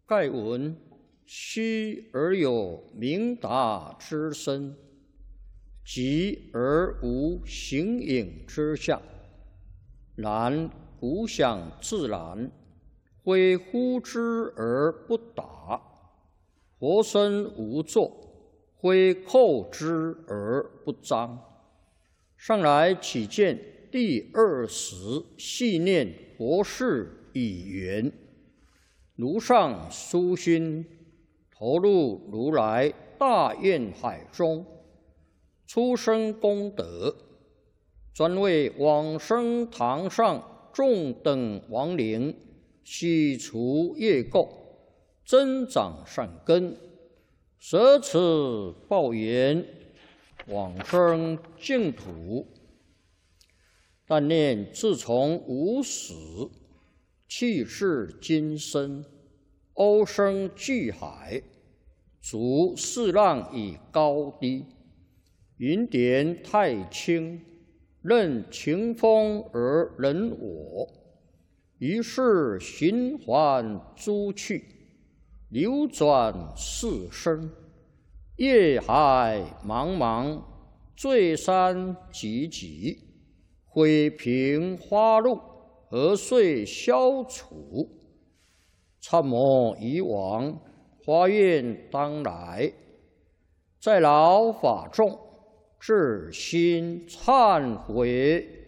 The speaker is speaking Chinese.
盖闻虚而有明达之身，寂而无形影之相。然古想自然，非呼之而不答；活身无作，非叩之而不彰。上来启见第20细念佛事已圆，如上殊心，投入如来大愿海中，出生功德，专为往生堂上众等亡灵洗除业垢，增长善根，舍此报缘，往生净土。但念自从无始，气至今生，欧生巨海，逐四浪以高低，云点太清，任情风而人我。于是循环诸趣，流转四生，业海茫茫，罪山积积，毁平花露，何遂消除？参谋以往，发愿当来，在劳法众，至心忏悔。